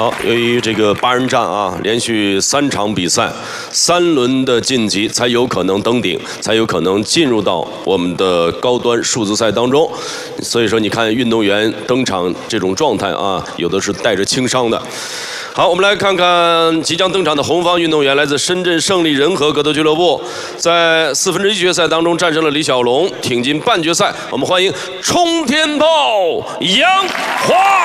好，由于这个8人战啊，连续3场比赛，3轮的晋级才有可能登顶，才有可能进入到我们的高端数字赛当中。所以说，你看运动员登场这种状态啊，有的是带着轻伤的。好，我们来看看即将登场的红方运动员，来自深圳胜利人和格斗俱乐部，在1/4决赛当中战胜了李小龙，挺进半决赛。我们欢迎冲天炮杨华。